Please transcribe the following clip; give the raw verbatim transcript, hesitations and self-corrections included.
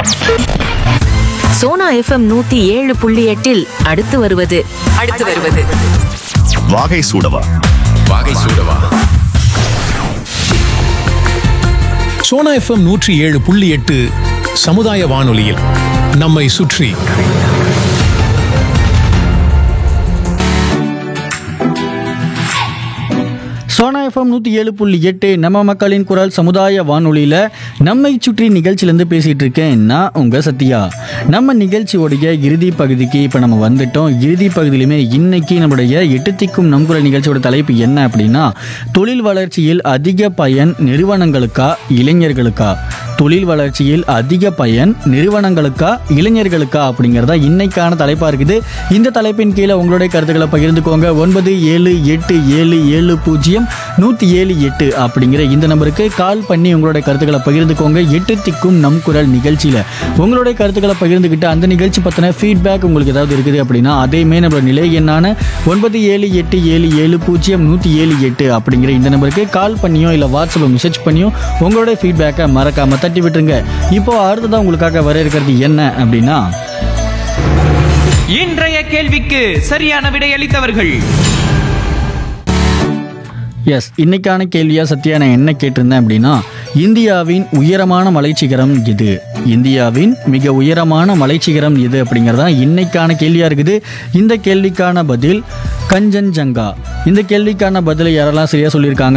Sona FM நூத்தி ஏழு புள்ளி எட்டில் அடுத்து வருவது அடுத்து வருவது வாகை சூடவா வாகை சூடவா சோனா எஃப்எம் நூற்றி ஏழு புள்ளி எட்டு சமுதாய வானொலியில் நம்மை சுற்றி. சோனா எஃப்எம் நூற்றி ஏழு புள்ளி எட்டு நம்ம மக்களின் குரல் சமுதாய வானொலியில் நம்மை சுற்றி நிகழ்ச்சியிலேருந்து பேசிகிட்டு இருக்கேன் நான் உங்கள் சத்யா. நம்ம நிகழ்ச்சியோடைய இறுதி பகுதிக்கு இப்போ நம்ம வந்துட்டோம். இறுதி பகுதியிலுமே இன்னைக்கு நம்மளுடைய எட்டு திக்கும் நம் குரல் நிகழ்ச்சியோட தலைப்பு என்ன அப்படின்னா, தொழில் வளர்ச்சியில் அதிக பயன் நிறுவனங்களுக்கா இளைஞர்களுக்கா? தொழில் வளர்ச்சியில் அதிக பயன் நிறுவனங்களுக்கா இளைஞர்களுக்கா அப்படிங்கிறதா இன்னைக்கான தலைப்பாக இருக்குது. இந்த தலைப்பின் கீழே உங்களுடைய கருத்துக்களை பகிர்ந்துக்கோங்க. ஒன்பது ஏழு எட்டு ஏழு ஏழு பூஜ்ஜியம் நூற்றி ஏழு எட்டு அப்படிங்கிற இந்த நம்பருக்கு கால் பண்ணி உங்களுடைய கருத்துக்களை பகிர்ந்துக்கோங்க. எட்டு திக்கும் நம் குரல் நிகழ்ச்சியில் உங்களுடைய கருத்துக்களை பகிர்ந்துக்கிட்டு அந்த நிகழ்ச்சி பற்றின ஃபீட்பேக் உங்களுக்கு ஏதாவது இருக்குது அப்படின்னா அதையுமே நம்மளோட நிலை எண்ணான ஒன்பது ஏழு எட்டு ஏழு ஏழு பூஜ்ஜியம் நூற்றி ஏழு எட்டு அப்படிங்கிற இந்த நம்பருக்கு கால் பண்ணியோ இல்லை வாட்ஸ்அப்பில் மெசேஜ் பண்ணியோ உங்களுடைய ஃபீட்பேக்கை மறக்காம தட்டி விட்டுருங்க. இப்போ அடுத்ததான் உங்களுக்காக வர இருக்கிறது என்ன அப்படின்னா, இன்றைய கேள்விக்கு சரியான விடையளித்தவர்கள். எஸ், இன்னைக்கான கேள்வியா சத்யா நான் என்ன கேட்டிருந்தேன் அப்படின்னா, இந்தியாவின் உயரமான மலைச்சிகரம் எது? இந்தியாவின் மிக உயரமான மலைச்சிகரம் எது அப்படிங்கிறதா இன்னைக்கான கேள்வியா இருக்குது. இந்த கேள்விக்கான பதில் கஞ்சன்ஜங்கா. இந்த கேள்விக்கான பதிலை யாரெல்லாம் சரியா சொல்லியிருக்காங்க